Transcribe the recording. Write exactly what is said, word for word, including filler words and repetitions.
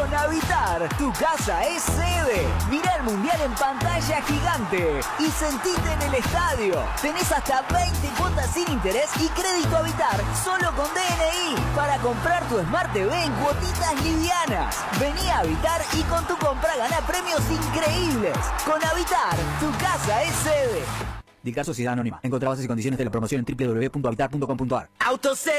Con Habitar, tu casa es sede. Mirá el Mundial en pantalla gigante y sentite en el estadio. Tenés hasta veinte cuotas sin interés y crédito Habitar solo con D N I para comprar tu Smart T V en cuotitas livianas. Vení a Habitar y con tu compra gana premios increíbles. Con Habitar, tu casa es sede. Dictar Sociedad Anónima. Encontrá bases y condiciones de la promoción en w w w punto habitar punto com punto a r. Autosed